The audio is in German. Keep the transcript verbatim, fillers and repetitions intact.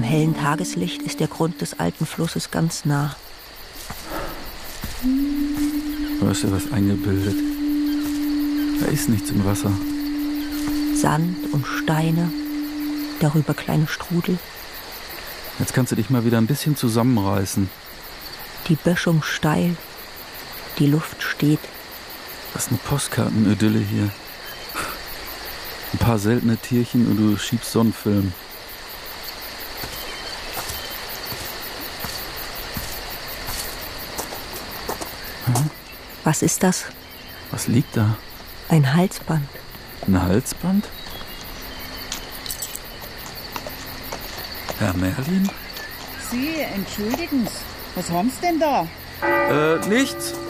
hellen Tageslicht ist der Grund des alten Flusses ganz nah. Du hast dir was eingebildet. Da ist nichts im Wasser. Sand und Steine, darüber kleine Strudel. Jetzt kannst du dich mal wieder ein bisschen zusammenreißen. Die Böschung steil, die Luft steht. Das ist eine Postkartenidylle hier. Ein paar seltene Tierchen und du schiebst Sonnenfilm. Hm? Was ist das? Was liegt da? Ein Halsband. Ein Halsband? Herr Merlin? Sie, entschuldigen Sie, was haben Sie denn da? Äh, nichts.